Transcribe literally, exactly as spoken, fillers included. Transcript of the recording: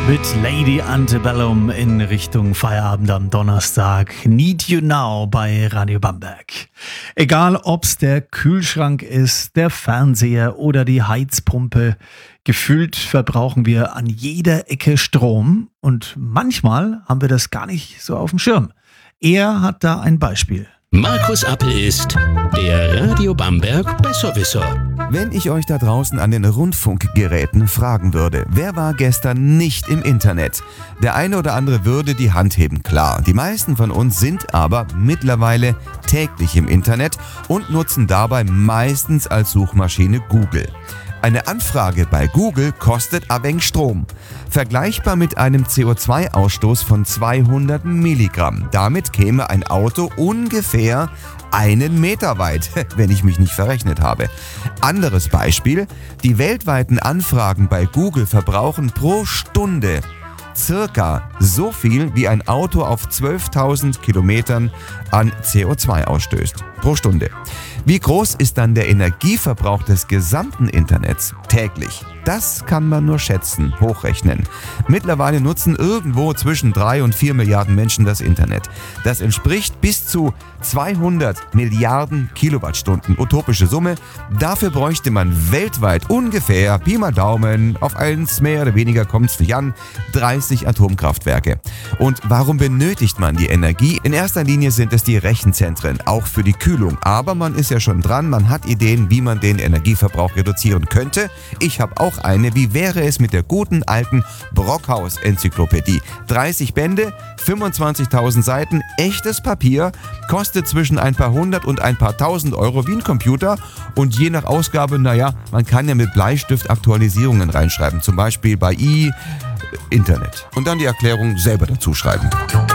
Mit Lady Antebellum in Richtung Feierabend am Donnerstag. Need You Now bei Radio Bamberg. Egal ob's der Kühlschrank ist, der Fernseher oder die Heizpumpe, gefühlt verbrauchen wir an jeder Ecke Strom und manchmal haben wir das gar nicht so auf dem Schirm. Er hat da ein Beispiel. Markus Appel ist der Radio Bamberg Besserwisser. Wenn ich euch da draußen an den Rundfunkgeräten fragen würde, wer war gestern nicht im Internet? Der eine oder andere würde die Hand heben, klar. Die meisten von uns sind aber mittlerweile täglich im Internet und nutzen dabei meistens als Suchmaschine Google. Eine Anfrage bei Google kostet ein wenig Strom. Vergleichbar mit einem C O zwei Ausstoß von zweihundert Milligramm. Damit käme ein Auto ungefähr einen Meter weit, wenn ich mich nicht verrechnet habe. Anderes Beispiel: Die weltweiten Anfragen bei Google verbrauchen pro Stunde circa so viel, wie ein Auto auf zwölftausend Kilometern an C O zwei ausstößt. Pro Stunde. Wie groß ist dann der Energieverbrauch des gesamten Internets täglich? Das kann man nur schätzen, hochrechnen. Mittlerweile nutzen irgendwo zwischen drei und vier Milliarden Menschen das Internet. Das entspricht bis zu zweihundert Milliarden Kilowattstunden. Utopische Summe. Dafür bräuchte man weltweit ungefähr, Pi mal Daumen, auf eins mehr oder weniger kommt's nicht an, dreißig Atomkraftwerke. Und warum benötigt man die Energie? In erster Linie sind es die Rechenzentren, auch für die Kühlung. Aber man ist ja schon dran, man hat Ideen, wie man den Energieverbrauch reduzieren könnte. Ich habe auch eine. Wie wäre es mit der guten alten Brockhaus-Enzyklopädie? dreißig Bände, fünfundzwanzigtausend Seiten, echtes Papier, kostet zwischen ein paar hundert und ein paar tausend Euro wie ein Computer und je nach Ausgabe, naja, man kann ja mit Bleistift Aktualisierungen reinschreiben, zum Beispiel bei i Internet und dann die Erklärung selber dazu schreiben.